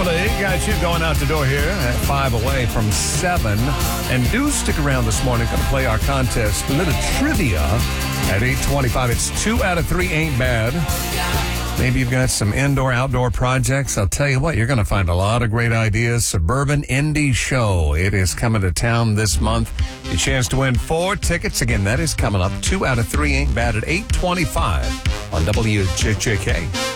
Hopefully, got you going out the door here at 5 away from 7. And do stick around this morning. Going to play our contest, a little trivia at 8:25. It's 2 out of 3 ain't bad. Maybe you've got some indoor-outdoor projects. I'll tell you what, you're going to find a lot of great ideas. Suburban Indie Show. It is coming to town this month. A chance to win 4 tickets. Again, that is coming up. 2 out of 3 ain't bad at 8:25 on WJJK.